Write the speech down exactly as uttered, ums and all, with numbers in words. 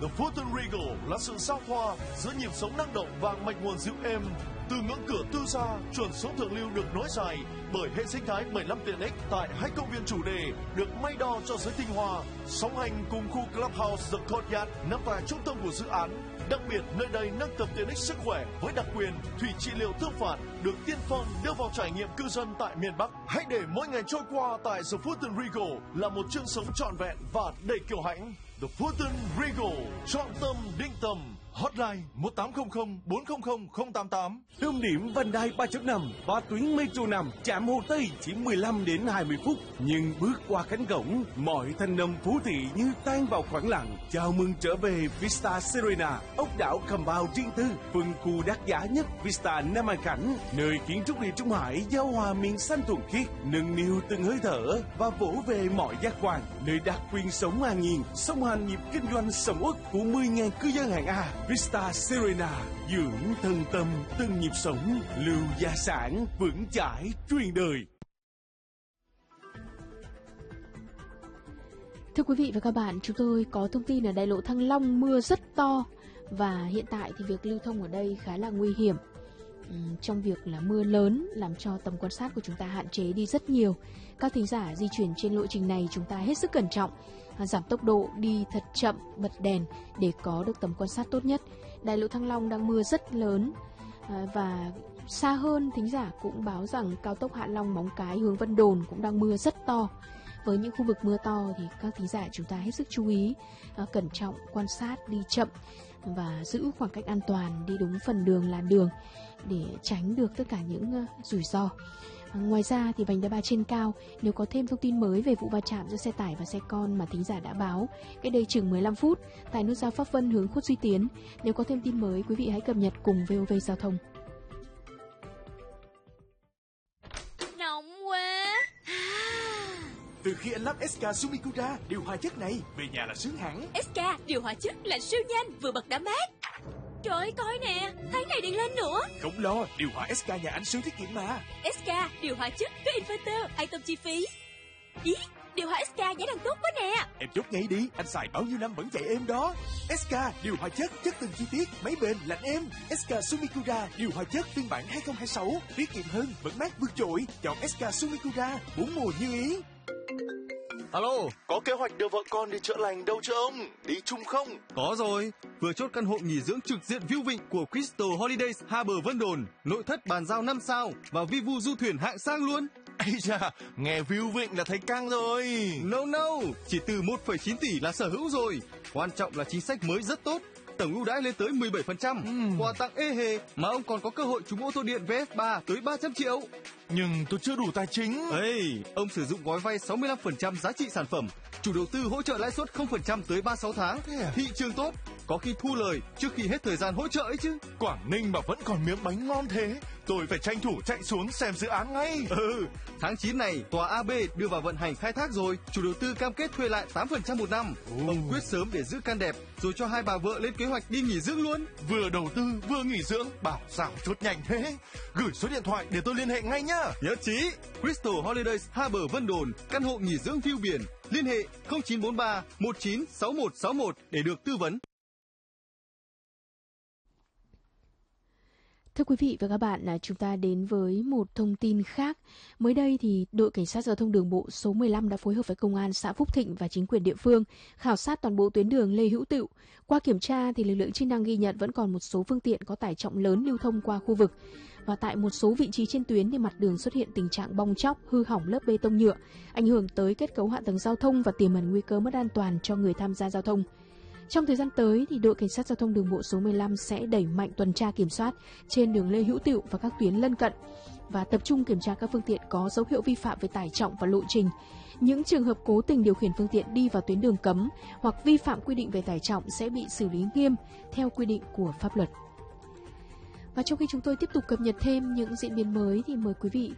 The Fulton Regal là sự giao thoa giữa nhịp sống năng động và mạch nguồn dịu êm. Từ ngưỡng cửa tư gia, chuẩn sống thượng lưu được nối dài bởi hệ sinh thái mười lăm tiện ích tại hai công viên chủ đề được may đo cho giới tinh hoa. Song hành cùng khu Clubhouse The Courtyard nằm tại trung tâm của dự án. Đặc biệt, nơi đây nâng tầm tiện ích sức khỏe với đặc quyền thủy trị liệu thương phạt được tiên phong đưa vào trải nghiệm cư dân tại miền Bắc. Hãy để mỗi ngày trôi qua tại The Fulton Regal là một chương sống trọn vẹn và đầy kiêu hãnh. The Fulton Regal, chọn tâm định tâm. Hotline một tám không không bốn không không không tám tám. Tâm điểm vành đai ba chấm năm và tuyến metro năm trạm Hồ Tây chỉ mười lăm đến hai mươi phút, nhưng bước qua cánh cổng, mọi thanh âm phố thị như tan vào khoảng lặng. Chào mừng trở về Vista Serena, ốc đảo compound riêng tư, phân khu đắt giá nhất Vista Nam An Khánh, nơi kiến trúc địa Trung Hải giao hòa miền xanh thuần khiết, nâng niu từng hơi thở và vỗ về mọi giác quan, nơi đặc quyền sống an nhiên, song hành nhịp kinh doanh sầm uất của mười nghìn cư dân hạng A. Vista Serena, dưỡng thân tâm từng nhịp sống, lưu gia sản vững chãi truyền đời. Thưa quý vị và các bạn, chúng tôi có thông tin ở đại lộ Thăng Long mưa rất to và hiện tại thì việc lưu thông ở đây khá là nguy hiểm. Uhm, trong việc là mưa lớn làm cho tầm quan sát của chúng ta hạn chế đi rất nhiều. Các thính giả di chuyển trên lộ trình này chúng ta hết sức cẩn trọng, giảm tốc độ, đi thật chậm, bật đèn để có được tầm quan sát tốt nhất. Đại lộ Thăng Long đang mưa rất lớn và xa hơn, thính giả cũng báo rằng cao tốc Hạ Long Móng Cái hướng Vân Đồn cũng đang mưa rất to. Với những khu vực mưa to thì các thính giả chúng ta hết sức chú ý, cẩn trọng, quan sát, đi chậm và giữ khoảng cách an toàn, đi đúng phần đường làn đường để tránh được tất cả những rủi ro. Ngoài ra thì vành đai ba trên cao, nếu có thêm thông tin mới về vụ va chạm giữa xe tải và xe con mà thính giả đã báo cách đây chừng mười lăm phút tại nút giao Pháp Vân hướng Khuất Duy Tiến, nếu có thêm tin mới quý vị hãy cập nhật cùng vê o vê Giao thông. Nóng quá. Từ khi anh lắp ét ca Sumikura điều hòa chất này, về nhà là sướng hẳn. ét ca điều hòa chất là siêu nhanh, vừa bật đã mát. Trời ơi, coi nè, tháng này điện lên nữa. Không lo, điều hòa ét ca nhà anh siêu tiết kiệm mà. ét ca điều hòa chất có inverter, ai tâm chi phí. Ý, điều hòa ét ca giá đang tốt quá nè. Em chốt ngay đi, anh xài bao nhiêu năm vẫn chạy êm đó. ét ca điều hòa chất, chất từng chi tiết, máy bền, lạnh êm. ét ca Sumikura điều hòa chất phiên bản hai không hai sáu, tiết kiệm hơn, vẫn mát vượt trội. Chọn ét ca Sumikura, bốn mùa như ý. Alo, có kế hoạch đưa vợ con đi chữa lành đâu chưa ông? Đi chung không? Có rồi, vừa chốt căn hộ nghỉ dưỡng trực diện view vịnh của Crystal Holidays Harbor Vân Đồn, nội thất bàn giao năm sao và vi vu du thuyền hạng sang luôn. Ây da, nghe view vịnh là thấy căng rồi. No no, chỉ từ một phẩy chín tỷ là sở hữu rồi. Quan trọng là chính sách mới rất tốt. Tổng ưu đãi lên tới mười bảy phần trăm, uhm. quà tặng ê hề mà ông còn có cơ hội trúng ô tô điện vê ép ba tới ba trăm triệu. Nhưng tôi chưa đủ tài chính. Ê, ông sử dụng gói vay sáu mươi lăm phần trăm giá trị sản phẩm, chủ đầu tư hỗ trợ lãi suất không phần trăm tới ba mươi sáu tháng. À? Thị trường tốt, có khi thu lời trước khi hết thời gian hỗ trợ ấy chứ. Quảng Ninh mà vẫn còn miếng bánh ngon thế, tôi phải tranh thủ chạy xuống xem dự án ngay. Ừ, tháng chín này tòa a bê đưa vào vận hành khai thác rồi, chủ đầu tư cam kết thuê lại tám phần trăm một năm. Ừ. Ông quyết sớm để giữ căn đẹp, rồi cho hai bà vợ lên kế hoạch đi nghỉ dưỡng luôn. Vừa đầu tư vừa nghỉ dưỡng, bảo sao chốt nhanh thế. Gửi số điện thoại để tôi liên hệ ngay nhá. Nhất trí. Crystal Holidays Harbor Vân Đồn, căn hộ nghỉ dưỡng view biển. Liên hệ không chín bốn ba một chín sáu một sáu một để được tư vấn. Thưa quý vị và các bạn, chúng ta đến với một thông tin khác. Mới đây thì đội cảnh sát giao thông đường bộ số mười lăm đã phối hợp với công an xã Phúc Thịnh và chính quyền địa phương khảo sát toàn bộ tuyến đường Lê Hữu Tựu. Qua kiểm tra thì lực lượng chức năng ghi nhận vẫn còn một số phương tiện có tải trọng lớn lưu thông qua khu vực. Và tại một số vị trí trên tuyến thì mặt đường xuất hiện tình trạng bong tróc, hư hỏng lớp bê tông nhựa, ảnh hưởng tới kết cấu hạ tầng giao thông và tiềm ẩn nguy cơ mất an toàn cho người tham gia giao thông. Trong thời gian tới, thì đội cảnh sát giao thông đường bộ số mười lăm sẽ đẩy mạnh tuần tra kiểm soát trên đường Lê Hữu Tựu và các tuyến lân cận và tập trung kiểm tra các phương tiện có dấu hiệu vi phạm về tải trọng và lộ trình. Những trường hợp cố tình điều khiển phương tiện đi vào tuyến đường cấm hoặc vi phạm quy định về tải trọng sẽ bị xử lý nghiêm theo quy định của pháp luật. Và trong khi chúng tôi tiếp tục cập nhật thêm những diễn biến mới thì mời quý vị